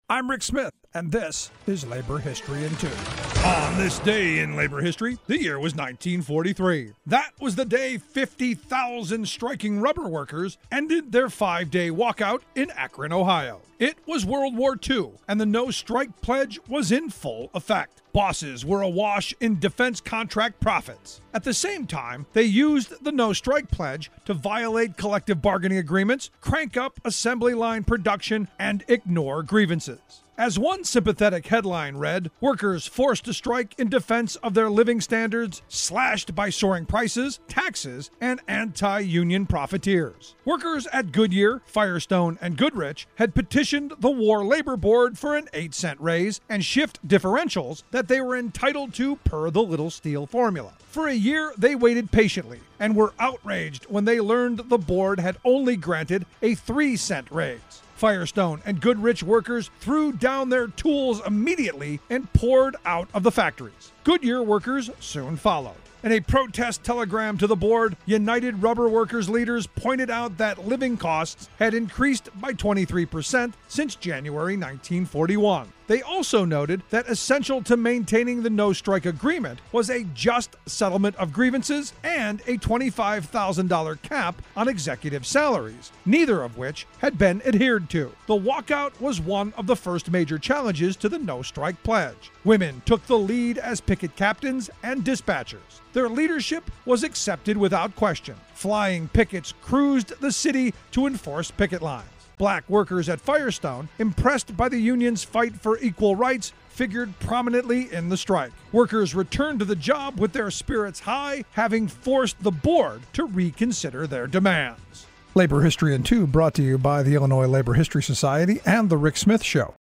I'm Rick Smith, and this is Labor History in 2. On this day in labor history, the year was 1943. That was the day 50,000 striking rubber workers ended their 5-day walkout in Akron, Ohio. It was World War II, and the no-strike pledge was in full effect. Bosses were awash in defense contract profits. At the same time, they used the no-strike pledge to violate collective bargaining agreements, crank up assembly line production, and ignore grievances. As one sympathetic headline read, workers forced to strike in defense of their living standards, slashed by soaring prices, taxes, and anti-union profiteers. Workers at Goodyear, Firestone, and Goodrich had petitioned the War Labor Board for an 8-cent raise and shift differentials that they were entitled to per the Little Steel formula. For a year, they waited patiently and were outraged when they learned the board had only granted a 3-cent raise. Firestone and Goodrich workers threw down their tools immediately and poured out of the factories. Goodyear workers soon followed. In a protest telegram to the board, United Rubber Workers leaders pointed out that living costs had increased by 23% since January 1941. They also noted that essential to maintaining the no-strike agreement was a just settlement of grievances and a $25,000 cap on executive salaries, neither of which had been adhered to. The walkout was one of the first major challenges to the no-strike pledge. Women took the lead as picket captains and dispatchers. Their leadership was accepted without question. Flying pickets cruised the city to enforce picket lines. Black workers at Firestone, impressed by the union's fight for equal rights, figured prominently in the strike. Workers returned to the job with their spirits high, having forced the board to reconsider their demands. Labor History in 2 brought to you by the Illinois Labor History Society and The Rick Smith Show.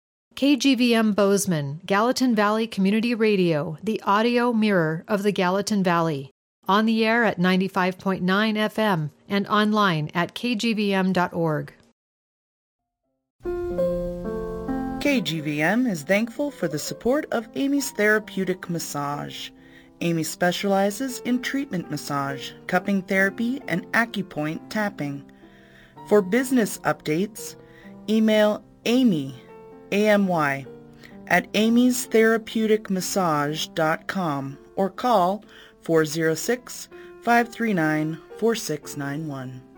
KGVM Bozeman, Gallatin Valley Community Radio, the audio mirror of the Gallatin Valley. On the air at 95.9 FM and online at kgvm.org. KGVM is thankful for the support of Amy's Therapeutic Massage. Amy specializes in treatment massage, cupping therapy, and acupoint tapping. For business updates, email Amy, AMY, at amystherapeuticmassage.com or call 406-539-4691.